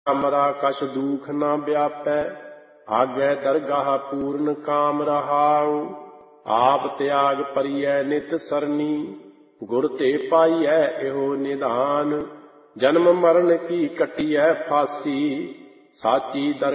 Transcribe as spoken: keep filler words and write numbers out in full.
ਅਮਰਾ ਕਛ ਦੂਖ ਨਾ ਵਿਆਪੈ, ਆਗੈ ਦਰਗਾਹ ਪੂਰਨ ਕਾਮ ਰਹਾਉ। ਆਪ ਤਿਆਗ ਪਰਿਐ ਨਿਤ ਸਰਨੀ, ਗੁਰ ਤੇ ਪਾਈਐ ਇਹੋ ਨਿਧਾਨ। ਜਨਮ ਮਰਨ ਕੀ ਕਟਿਐ ਫਾਸੀ, ਸਾਚੀ ਦਰ